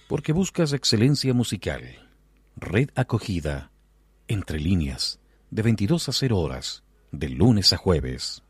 Porque buscas excelencia musical. Red Acogida, Entre Líneas, de 22 a 0 horas, de lunes a jueves.